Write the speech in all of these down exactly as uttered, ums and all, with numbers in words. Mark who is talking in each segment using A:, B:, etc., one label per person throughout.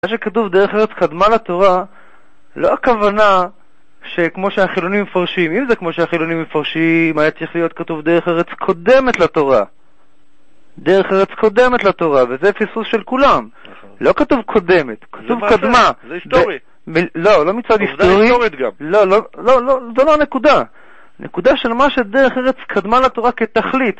A: מה שכתוב דרך ארץ קדמה לתורה, לא הכוונה שכמו שהחילונים מפרשים, אם זה כמו שהחילונים מפרשים, היה צריך להיות כתוב דרך ארץ קודמת לתורה. דרך ארץ קודמת לתורה, וזה פספוס של כולם. לא כתוב קודמת, כתוב קדמה.
B: זה היסטורי.
A: לא, לא מצד היסטורי.
B: עובדה היסטורית גם.
A: לא, לא, לא, לא, זו לא הנקודה. נקודה של מה שדרך ארץ קדמה לתורה כתכלית.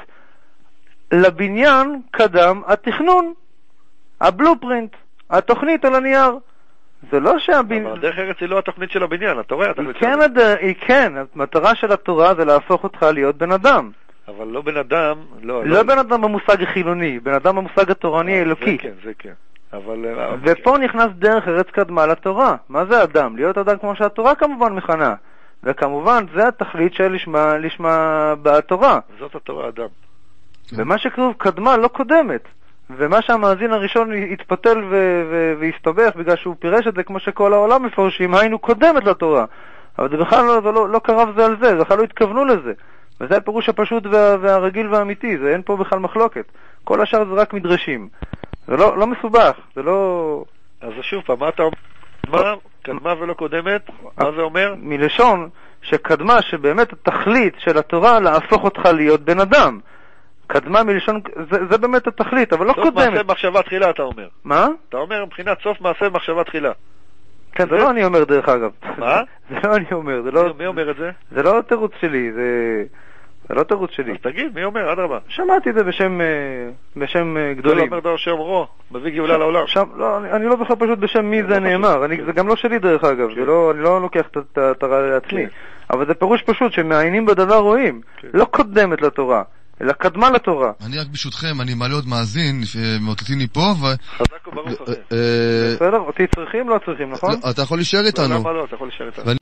A: לבניין קדם התכנון, הבלופרינט, התוכנית על הנייר. זה לא שהבניין...
B: אבל דרך ארץ היא לא התוכנית של הבניין, אתה רואה התוכנית של
A: הבניין. היא כן, המטרה של התורה זה להפוך אותך להיות בן אדם.
B: אבל לא בן אדם, לא...
A: לא בן אדם במושג החילוני, בן אדם במושג התורני האלוקי.
B: זה כן, זה כן. אבל...
A: ופה נכנס דרך ארץ קדמה לתורה. מה זה אדם? להיות אדם כמו שהתורה כמובן מכנה. וכמובן זה התכלית של לשמה, לשמה בתורה.
B: זאת התורה, אדם.
A: ומה שכתוב קדמה לא קודמת. ומה שהמאזין הראשון התפתל ו- ו- והסתבך בגלל שהוא פירש את זה כמו שכל העולם מפרשים, היינו קודמת לתורה. אבל זה בכלל לא, זה לא, לא קרב זה על זה, זה בכלל לא התכוונו לזה. וזה הפירוש הפשוט וה- והרגיל והאמיתי, זה אין פה בכלל מחלוקת. כל השאר זה רק מדרשים. זה לא, לא מסובך, זה לא...
B: אז שוב פעם, מה אתה אומר? קדמה, קדמה ולא קודמת, מה זה אומר?
A: מלשון שקדמה, שבאמת התכלית של התורה להפוך אותך להיות בן אדם. קדמה מלשון, זה, זה באמת התכלית, אבל לא
B: סוף
A: קודמת.
B: סוף מעשה מחשבה תחילה, אתה אומר.
A: מה?
B: אתה אומר מבחינת סוף מעשה מחשבה תחילה.
A: כן, זה, זה לא אני אומר דרך אגב.
B: מה?
A: זה לא אני אומר, זה לא...
B: מי אומר את זה?
A: זה לא תירוץ שלי, זה... זה לא תירוץ שלי.
B: אז תגיד, מי אומר? אדרבה.
A: שמעתי את זה בשם, בשם גדולים.
B: זה לא אומר דבר שם רו, מביא גאולה לעולם.
A: שם, לא, אני, אני לא זוכר פשוט בשם מי זה נאמר. אני, זה גם לא שלי דרך אגב, זה לא, אני לא לוקח את הרע לעצמי. אבל זה פירוש פשוט שמעיינים בדבר רואים. לא קודמת לתורה, אלא קדמה לתורה.
C: אני רק בשותכם, אני מעלה עוד מאזין, מאותתיני פה, ו...
B: חזק וברוך אחר.
A: בסדר, אותי צריכים, לא צריכים, נכון?
C: אתה יכול להישאר איתנו.
B: למה לא, אתה יכול להישאר איתנו.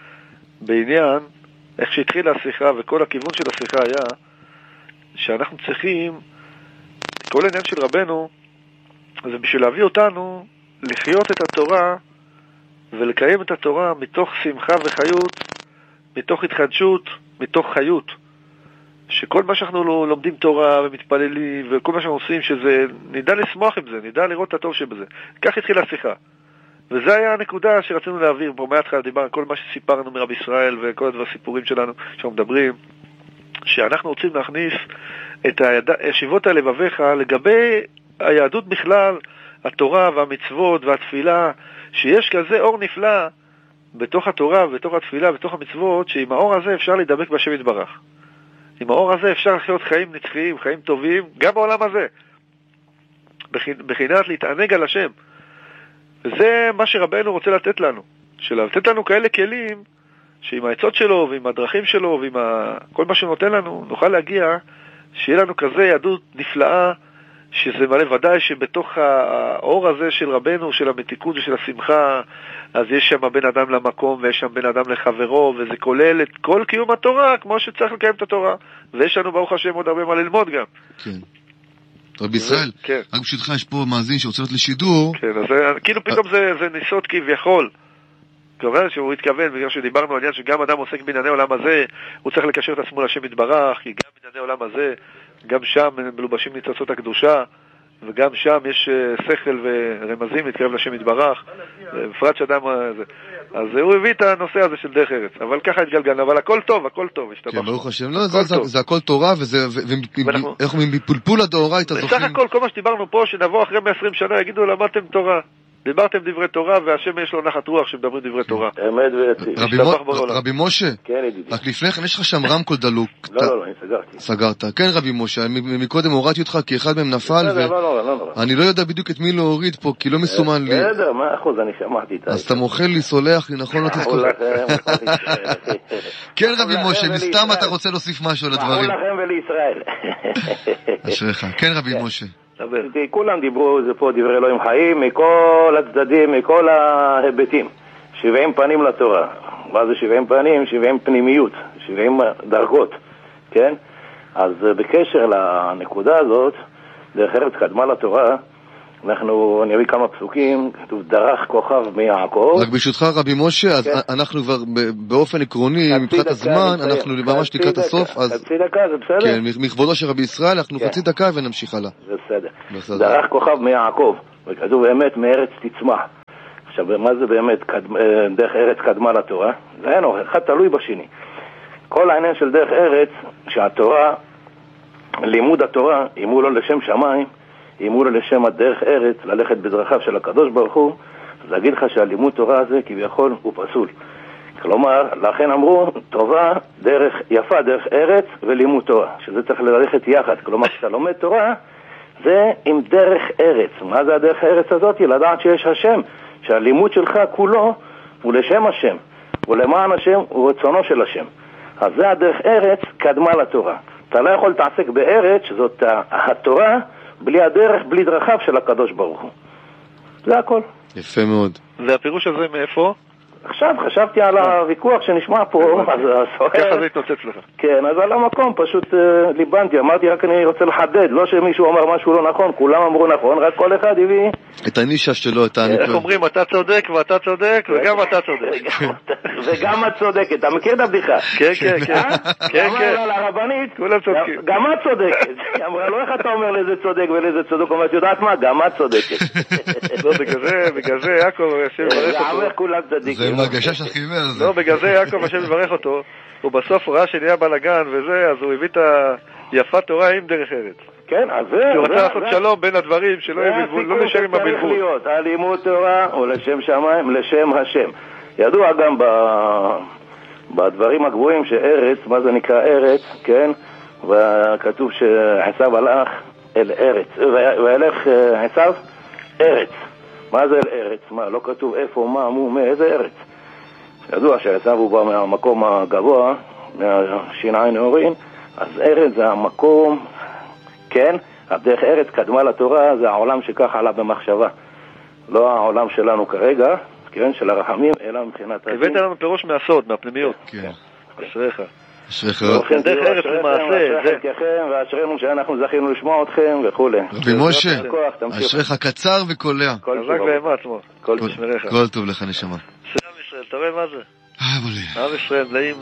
B: בעניין, איך שהתחילה השיחה, וכל הכיוון של השיחה היה, שאנחנו צריכים, כל העניין של רבנו, זה בשביל להביא אותנו לחיות את התורה, ולקיים את התורה מתוך שמחה וחיות, מתוך התחדשות, מתוך חיות. שכל מה שאנחנו לומדים תורה ומתפללים, וכל מה שאנחנו עושים, שזה, נדע לשמוח עם זה, נדע לראות את הטוב שבזה. כך התחילה השיחה. וזה היה הנקודה שרצינו להעביר פה מההתחלה, דיברנו כל מה שסיפרנו מרב ישראל וכל הדבר הסיפורים שלנו שאנחנו מדברים, שאנחנו רוצים להכניס את הישיבות הלבביך לגבי היהדות בכלל, התורה והמצוות והתפילה, שיש כזה אור נפלא בתוך התורה ובתוך התפילה ובתוך המצוות, שעם האור הזה אפשר להידבק בשם יתברך. עם האור הזה אפשר לחיות חיים נצחיים, חיים טובים, גם בעולם הזה, בחינת להתענג על השם. וזה מה שרבנו רוצה לתת לנו, לתת לנו כאלה כלים שעם העצות שלו ועם הדרכים שלו ועם ה... כל מה שהוא נותן לנו, נוכל להגיע שיהיה לנו כזה יהדות נפלאה, שזה מלא ודאי שבתוך האור הזה של רבנו, של המתיקות ושל השמחה, אז יש שם בן אדם למקום ויש שם בן אדם לחברו, וזה כולל את כל קיום התורה כמו שצריך לקיים את התורה, ויש לנו ברוך השם עוד הרבה מה ללמוד גם.
C: כן. רבי ישראל,
B: כן.
C: רק בשבילך יש פה מאזין שרוצה להיות לשידור.
B: כן, אז כאילו פתאום זה, זה ניסות כביכול. כמובן שהוא התכוון, בגלל שדיברנו על עניין שגם אדם עוסק בענייני עולם הזה, הוא צריך לקשר את עצמו לשם יתברך, כי גם בענייני עולם הזה, גם שם מלובשים ניצוצות הקדושה, וגם שם יש שכל ורמזים להתקרב לשם יתברך, בפרט שאדם... אז הוא הביא את הנושא הזה של דרך ארץ, אבל ככה התגלגלנו, אבל הכל טוב, הכל טוב,
C: כן, ברוך השם, לא, זה הכל תורה, ואנחנו מפולפול הדאורייתא זוכים.
B: בסך הכל, כל מה שדיברנו פה, שנבוא אחרי מאה ועשרים שנה, יגידו, למדתם תורה. דיברתם דברי תורה, והשם יש לו נחת רוח שמדברים דברי תורה.
D: אמת
C: רבי משה, רק לפני כן יש לך שם רמקול דלוק.
D: לא, לא, אני סגרתי.
C: סגרת. כן, רבי משה, מקודם הורדתי אותך כי אחד מהם נפל, ואני לא יודע בדיוק את מי להוריד פה, כי לא מסומן לי.
D: בסדר, מה אחוז, אני שמעתי את זה.
C: אז אתה מוכל לי, סולח לי, נכון? לא תזכור. כן, רבי משה, מסתם אתה רוצה להוסיף משהו לדברים.
D: מחול לכם ולישראל.
C: אשריך. כן, רבי משה.
D: כולם דיברו, זה פה דברי אלוהים חיים, מכל הצדדים, מכל ההיבטים. שבעים פנים לתורה. מה זה שבעים פנים? שבעים פנימיות, שבעים דרגות, כן? אז בקשר לנקודה הזאת, דרך ארץ קדמה לתורה, אנחנו, אני אביא כמה פסוקים, כתוב דרך כוכב מיעקב.
C: רק ברשותך רבי משה, אז אנחנו כבר באופן עקרוני, מבחינת הזמן, אנחנו ממש לקראת הסוף, אז...
D: חצי דקה, זה בסדר?
C: כן, מכבודו של רבי ישראל, אנחנו חצי דקה ונמשיך הלאה.
D: זה בסדר. דרך כוכב מיעקב, וכתוב באמת מארץ תצמח. עכשיו, מה זה באמת דרך ארץ קדמה לתורה? זה אין, אחד תלוי בשני. כל העניין של דרך ארץ, שהתורה, לימוד התורה, אם הוא לא לשם שמיים, אם הוא לא לשם הדרך ארץ, ללכת בדרכיו של הקדוש ברוך הוא, אז להגיד לך שהלימוד תורה הזה כביכול הוא פסול. כלומר, לכן אמרו, טובה, דרך, יפה דרך ארץ ולימוד תורה, שזה צריך ללכת יחד. כלומר, כשאתה לומד תורה, זה עם דרך ארץ. מה זה הדרך ארץ הזאת? לדעת שיש השם, שהלימוד שלך כולו הוא לשם השם, ולמען השם הוא רצונו של השם. אז זה הדרך ארץ קדמה לתורה. אתה לא יכול להתעסק בארץ, שזאת התורה, בלי הדרך, בלי דרכיו של הקדוש ברוך הוא. זה הכל.
C: יפה מאוד.
B: והפירוש הזה מאיפה?
D: עכשיו, חשבתי על הוויכוח שנשמע פה, אז
B: ככה זה התנוצץ לך.
D: כן, אז על המקום פשוט ליבנתי, אמרתי רק אני רוצה לחדד, לא שמישהו אמר משהו לא נכון, כולם אמרו נכון, רק כל אחד הביא
C: את הנישה שלו, את הנישה.
B: איך אומרים, אתה צודק ואתה צודק וגם אתה צודק.
D: וגם את צודקת, אתה מכיר את הבדיחה?
B: כן, כן, כן. כן, כן.
D: אמרה לרבנית,
B: כולם צודקים.
D: גם את צודקת. אמרה לו, איך אתה אומר לזה צודק ולזה צודק? אומרת, יודעת מה? גם את צודקת.
B: לא, בגלל זה יעקב השם יברך אותו.
C: זה מרגשה של חיוור.
B: לא, בגלל זה יעקב השם יברך אותו. הוא בסוף ראה שנהיה בלגן וזה, אז הוא הביא את היפה תורה עם דרך ארץ.
D: כן, אז זה...
B: הוא רוצה לעשות שלום בין הדברים, שלא נשאר עם הבלבול.
D: הלימוד תורה הוא לשם שמיים, לשם השם. ידוע גם בדברים הגבוהים שארץ, מה זה נקרא ארץ, כן? וכתוב שעשיו הלך אל ארץ, והלך עשיו ארץ. מה זה אל ארץ? מה, לא כתוב איפה, מה, מו, מאיזה ארץ? ידוע שעשיו הוא בא מהמקום הגבוה, מהשיניים נאורין, אז ארץ זה המקום, כן? הדרך ארץ קדמה לתורה, זה העולם שכך עלה במחשבה. לא העולם שלנו כרגע, כן? של הרחמים, אלא מבחינת...
B: הבאת לנו פירוש מהסוד, מהפנימיות.
C: כן.
B: אשריך.
C: אשריך.
B: דרך ארץ למעשה.
D: ואשרינו שאנחנו זכינו לשמוע אתכם וכו'.
C: רבי משה, אשריך קצר וקולע.
B: חזק ואמץ, מו.
C: כל טוב לך נשמה.
B: עם ישראל, אתה רואה מה זה?
C: אה,
B: עם ישראל, מלאים...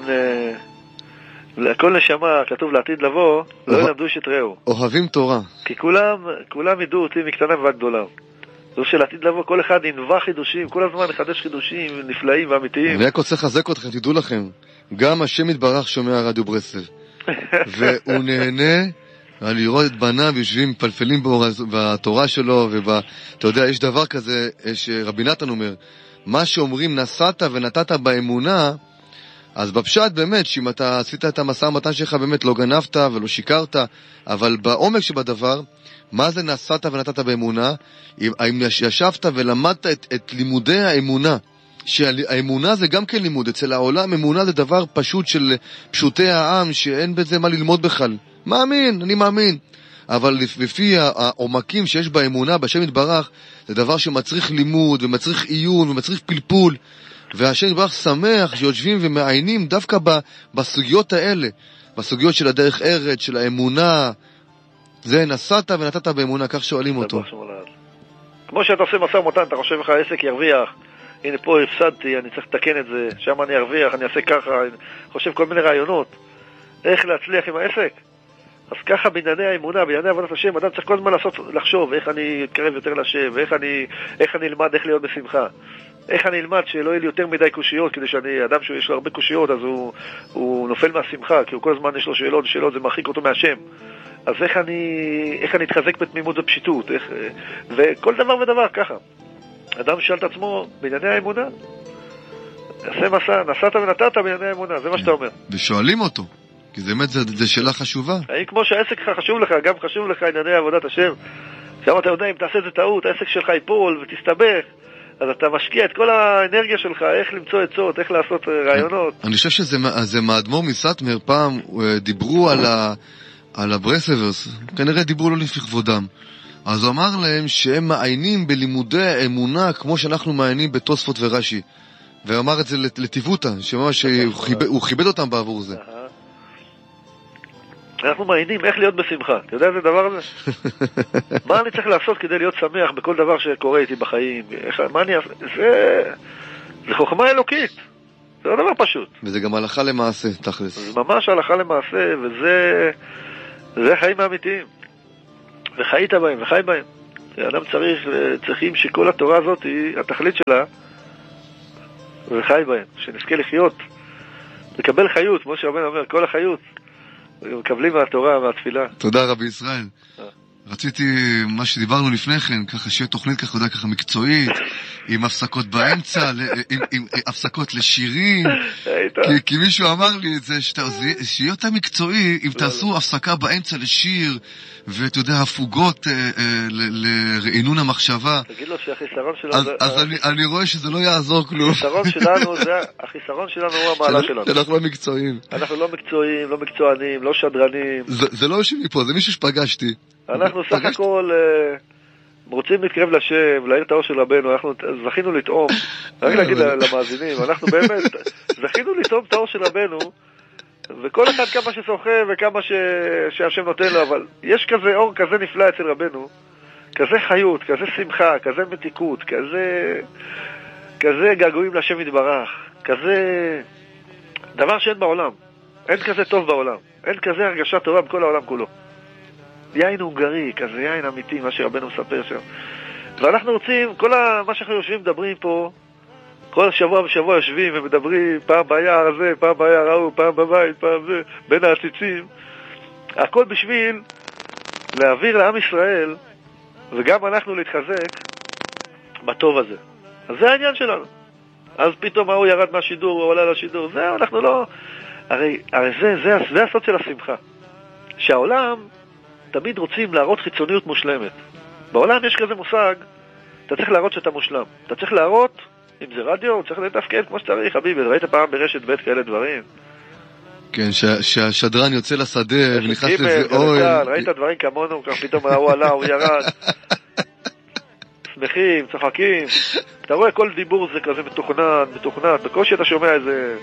B: כל נשמה, כתוב לעתיד לבוא, לא ילמדו שתראו.
C: אוהבים תורה.
B: כי כולם, כולם ידעו אותי מקטנה ועד גדולה. זו של עתיד לבוא, כל אחד ינבע חידושים, כל הזמן נחדש חידושים נפלאים ואמיתיים.
C: אני רק רוצה לחזק אתכם, תדעו לכם, גם השם יתברך שומע רדיו ברסלב. והוא נהנה על לראות את בניו יושבים פלפלים בתורה שלו, ואתה יודע, יש דבר כזה שרבי נתן אומר, מה שאומרים נסעת ונתת באמונה, אז בפשט באמת, שאם אתה עשית את המסע המתן שלך באמת לא גנבת ולא שיקרת, אבל בעומק שבדבר, מה זה נסעת ונתת באמונה? אם ישבת ולמדת את, את לימודי האמונה, שהאמונה זה גם כן לימוד, אצל העולם אמונה זה דבר פשוט של פשוטי העם, שאין בזה מה ללמוד בכלל. מאמין, אני מאמין. אבל לפי העומקים שיש באמונה, בשם יתברך, זה דבר שמצריך לימוד ומצריך עיון ומצריך פלפול. והשם יתברך שמח שיושבים ומעיינים דווקא בסוגיות האלה, בסוגיות של הדרך ארץ, של האמונה. זה נסעת ונתת באמונה, כך שואלים אותו.
B: כמו שאתה עושה מסע ומתן, אתה חושב לך העסק ירוויח, הנה פה הפסדתי, אני צריך לתקן את זה, שם אני ארוויח, אני אעשה ככה, אני חושב כל מיני רעיונות איך להצליח עם העסק. אז ככה בענייני האמונה, בענייני עבודת השם, אדם צריך כל הזמן לעשות, לחשוב איך אני אתקרב יותר לשם, ואיך אני, איך אני אלמד איך להיות בשמחה, איך אני אלמד שלא יהיה לי יותר מדי קושיות, כדי שאני, אדם שיש לו הרבה קושיות, אז הוא, הוא נופל מהשמחה, כי הוא כל הזמן יש לו שאלות, שאלות, זה מרחיק אותו מהשם. אז איך אני, איך אני אתחזק בתמימות ופשיטות, איך, וכל דבר ודבר ככה. אדם שאל את עצמו בענייני האמונה, עשה מסע, נסעת ונתת בענייני האמונה, זה מה שאתה אומר.
C: ושואלים אותו, כי זה באמת, זה שאלה חשובה.
B: האם כמו שהעסק שלך חשוב לך, גם חשוב לך ענייני עבודת השם, גם אתה יודע, אם תעשה את זה טעות, העסק שלך ייפול ותסתבך, אז אתה משקיע את כל האנרגיה שלך, איך למצוא עצות, איך לעשות רעיונות.
C: אני חושב שזה מאדמו"ר מסאטמר, פעם דיברו על ה... על הברסלברס, כנראה דיברו לא לפי כבודם. אז הוא אמר להם שהם מעיינים בלימודי האמונה כמו שאנחנו מעיינים בתוספות ורש"י. ואמר את זה לטיבוטה, שממש הוא כיבד אותם בעבור זה.
B: אנחנו מעיינים איך להיות בשמחה. אתה יודע איזה דבר הזה? מה אני צריך לעשות כדי להיות שמח בכל דבר שקורה איתי בחיים? מה אני... זה... זה חוכמה אלוקית. זה לא דבר פשוט.
C: וזה גם הלכה למעשה, תכלס.
B: זה ממש הלכה למעשה, וזה... זה חיים האמיתיים. וחיית בהם, וחי בהם. האדם צריך, צריכים שכל התורה הזאת היא התכלית שלה, וחי בהם. שנזכה לחיות. לקבל חיות, כמו שרבן אומר, כל החיות. מקבלים מהתורה, מהתפילה.
C: תודה רבי ישראל. רציתי, מה שדיברנו לפני כן, ככה שיהיה תוכנית ככה, יודע, ככה מקצועית, עם הפסקות באמצע, עם, עם הפסקות לשירים, כי, כי מישהו אמר לי את זה, שיהיה יותר מקצועי, אם תעשו הפסקה באמצע לשיר, ואתה יודע, הפוגות לרעינון המחשבה.
B: תגיד לו שהחיסרון שלנו...
C: אז, אז אני, אני רואה שזה לא יעזור כלום.
B: החיסרון שלנו, זה, החיסרון שלנו הוא המעלה שלנו.
C: אנחנו לא מקצועיים.
B: אנחנו לא מקצועיים, לא מקצוענים, לא שדרנים.
C: זה, זה לא יושב לי פה, זה מישהו שפגשתי.
B: אנחנו סך הכל רוצים להתקרב לשם, להעיר את האור של רבנו, אנחנו זכינו לטעום, רק להגיד למאזינים, אנחנו באמת זכינו לטעום את האור של רבנו, וכל אחד כמה ששוחה וכמה שהשם נותן לו, אבל יש כזה אור כזה נפלא אצל רבנו, כזה חיות, כזה שמחה, כזה מתיקות, כזה כזה געגועים לשם יתברך, כזה דבר שאין בעולם, אין כזה טוב בעולם, אין כזה הרגשה טובה בכל העולם כולו. יין הונגרי, כזה יין אמיתי, מה שרבנו מספר שם. ואנחנו רוצים, כל ה... מה שאנחנו יושבים, מדברים פה, כל שבוע ושבוע יושבים ומדברים, פעם ביער הזה, פעם ביער ההוא, פעם בבית, פעם זה, בין העציצים. הכל בשביל להעביר לעם ישראל, וגם אנחנו להתחזק בטוב הזה. אז זה העניין שלנו. אז פתאום ההוא ירד מהשידור, הוא עולה לשידור. זהו, אנחנו לא... הרי, הרי זה, זה, זה הסוד של השמחה. שהעולם... תמיד רוצים להראות חיצוניות מושלמת. בעולם יש כזה מושג, אתה צריך להראות שאתה מושלם. אתה צריך להראות, אם זה רדיו, צריך לתפקד כמו שצריך, חביבי. ראית פעם ברשת בית כאלה דברים?
C: כן, שהשדרן יוצא לשדה ונכנס לזה אוהל.
B: ראית דברים כמונו, כך פתאום הוא עלה, הוא ירד. שמחים, צוחקים. אתה רואה כל דיבור זה כזה מתוכנן, מתוכנן. בקושי אתה שומע איזה...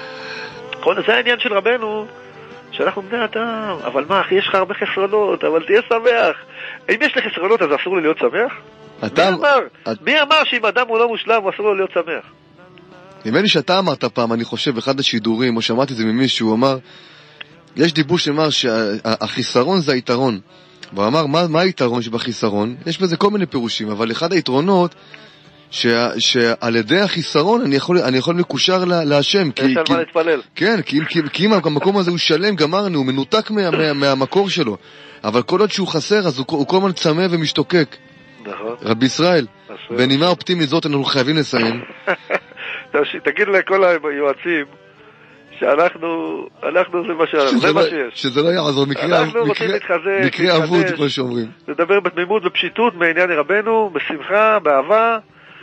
B: זה העניין של רבנו, שאנחנו בני אדם, אבל מה אחי, יש לך הרבה חסרונות, אבל תהיה שמח. אם יש לך חסרונות, אז אסור לי להיות שמח? מי אמר? מי אמר שאם אדם הוא לא מושלם, אסור לו להיות שמח?
C: נדמה לי שאתה אמרת פעם, אני חושב, באחד השידורים, או שמעתי את זה ממישהו, הוא אמר, יש דיבור שאמר שהחיסרון זה היתרון. והוא אמר, מה, מה היתרון שבחיסרון? יש בזה כל מיני פירושים, אבל אחד היתרונות, שעל ידי החיסרון אני יכול, אני יכול מקושר להשם.
B: יש על מה להתפלל.
C: כן, כי אם המקום הזה הוא שלם, גמרנו, הוא מנותק מהמקור שלו. אבל כל עוד שהוא חסר, אז הוא כל הזמן צמא ומשתוקק.
B: נכון.
C: רבי ישראל, בנימה אופטימית זאת אנחנו חייבים לסיים.
B: תגיד לכל היועצים, שאנחנו, אנחנו זה מה שיש.
C: שזה לא יעזור, מקרה אבוד, כמו שאומרים.
B: לדבר בתמימות ופשיטות מעניין רבנו, בשמחה, באהבה,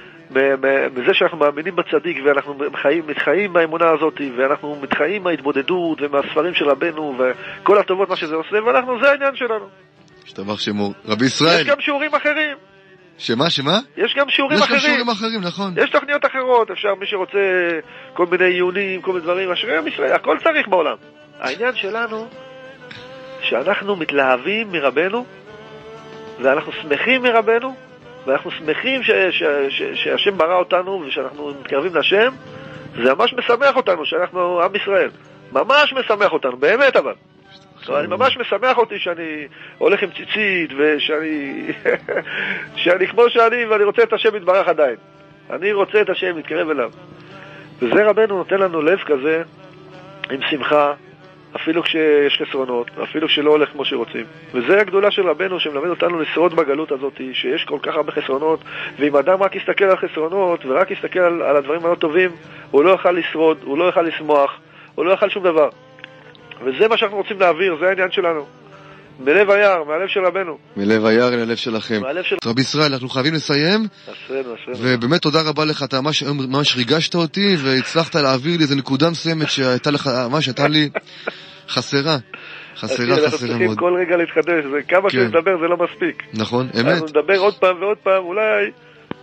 B: בזה שאנחנו מאמינים בצדיק, ואנחנו מתחיים באמונה הזאת, ואנחנו מתחיים מההתבודדות ומהספרים של רבנו, וכל הטובות מה שזה עושה, ואנחנו, זה העניין שלנו.
C: שתבח שמו. רבי ישראל.
B: יש גם שיעורים אחרים.
C: שמה, שמה?
B: יש גם שיעורים
C: יש
B: אחרים.
C: יש גם שיעורים אחרים, נכון.
B: יש תוכניות אחרות, אפשר מי שרוצה כל מיני עיונים, כל מיני דברים, אשרי ישראל, הכל צריך בעולם. העניין שלנו, שאנחנו מתלהבים מרבנו, ואנחנו שמחים מרבנו, ואנחנו שמחים ש- ש- ש- שהשם ברא אותנו, ושאנחנו מתקרבים לשם, זה ממש משמח אותנו, שאנחנו עם ישראל. ממש משמח אותנו, באמת אבל. אני ממש משמח אותי שאני הולך עם ציצית ושאני שאני כמו שאני ואני רוצה את השם יתברך עדיין. אני רוצה את השם להתקרב אליו. וזה רבנו נותן לנו לב כזה עם שמחה, אפילו כשיש חסרונות, אפילו כשלא הולך כמו שרוצים. וזה הגדולה של רבנו שמלמד אותנו לשרוד בגלות הזאת, שיש כל כך הרבה חסרונות, ואם אדם רק יסתכל על חסרונות ורק יסתכל על, על הדברים הלא טובים, הוא לא יוכל לשרוד, הוא לא יוכל לשמוח, הוא לא יוכל שום דבר. וזה מה שאנחנו רוצים להעביר, זה העניין שלנו. מלב היער, מהלב של רבנו.
C: מלב היער אל הלב שלכם.
B: של...
C: רבי ישראל, אנחנו חייבים לסיים.
B: אשרנו, אשרנו.
C: ובאמת תודה רבה לך, אתה ממש, ממש ריגשת אותי, והצלחת להעביר לי איזו נקודה מסוימת שהייתה לך, ממש הייתה לי חסרה. חסרה, חסרה מאוד.
B: אנחנו צריכים כל רגע להתחדש, זה כמה שנדבר זה לא מספיק.
C: נכון, אמת.
B: אנחנו נדבר עוד פעם ועוד פעם, אולי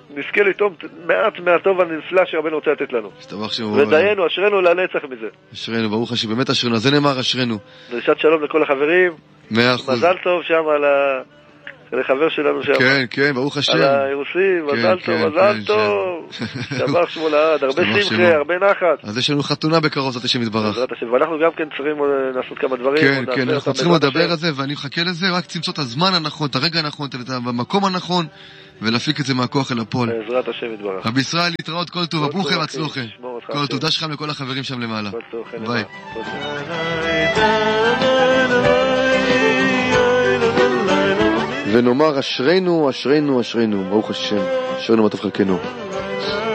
B: נזכה לטעום מעט מהטוב הנפלא שרבנו רוצה לתת לנו. ודיינו, אשרנו לנצח מזה.
C: אשרנו, ברוך השם, באמת אשרנו, זה נאמר אשרנו.
B: דרישת שלום לכל החברים.
C: מאה אחוז.
B: מזל טוב שם על ה... לחבר שלנו שם.
C: כן, כן, ברוך השם.
B: על האירוסים, מזל טוב, מזל טוב. שבח שמו לעד, הרבה שמחה, הרבה נחת.
C: אז יש לנו חתונה בקרוב, זאת השם יתברך.
B: ואנחנו גם כן צריכים לעשות כמה דברים.
C: כן, כן, אנחנו צריכים לדבר על זה, ואני מחכה לזה, רק צמצוא את הזמן הנכון, את הרגע הנכון, במקום הנכון, ולהפיק את זה מהכוח אל הפועל.
B: בעזרת השם יתברך.
C: רבי ישראל, להתראות, כל טוב, אבוכם הצלוחם. כל תודה שלכם לכל החברים שם למעלה. ביי. ונאמר אשרנו, אשרנו, אשרנו, ברוך השם, אשרנו מה טוב חלקנו.